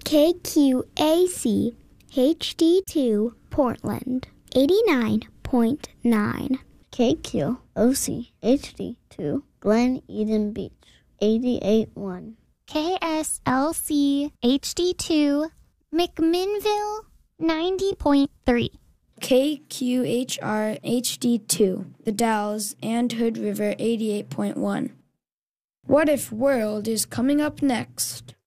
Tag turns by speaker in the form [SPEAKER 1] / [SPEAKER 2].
[SPEAKER 1] KQAC HD2 Portland 89.9.
[SPEAKER 2] KQOC HD2 Glen Eden Beach 88.1.
[SPEAKER 3] KSLC HD2 McMinnville 90.3.
[SPEAKER 4] KQHR HD2 The Dalles and Hood River 88.1. What If World is coming up next.